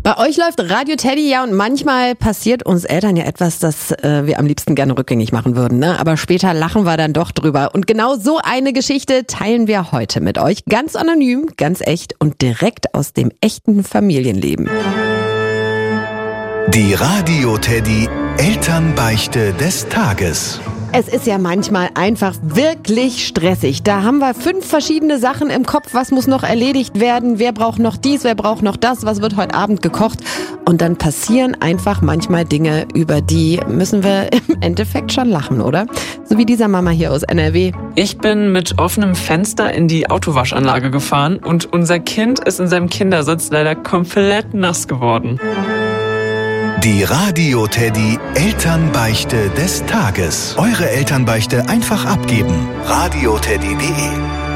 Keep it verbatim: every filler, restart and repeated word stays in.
Bei euch läuft Radio Teddy, ja, und manchmal passiert uns Eltern ja etwas, das äh, wir am liebsten gerne rückgängig machen würden, ne? Aber später lachen wir dann doch drüber. Und genau so eine Geschichte teilen wir heute mit euch. Ganz anonym, ganz echt und direkt aus dem echten Familienleben. Die Radio Teddy Elternbeichte des Tages. Es ist ja manchmal einfach wirklich stressig. Da haben wir fünf verschiedene Sachen im Kopf. Was muss noch erledigt werden? Wer braucht noch dies? Wer braucht noch das? Was wird heute Abend gekocht? Und dann passieren einfach manchmal Dinge, über die müssen wir im Endeffekt schon lachen, oder? So wie dieser Mama hier aus N R W. Ich bin mit offenem Fenster in die Autowaschanlage gefahren und unser Kind ist in seinem Kindersitz leider komplett nass geworden. Die Radio Teddy Elternbeichte des Tages. Eure Elternbeichte einfach abgeben. radio teddy punkt de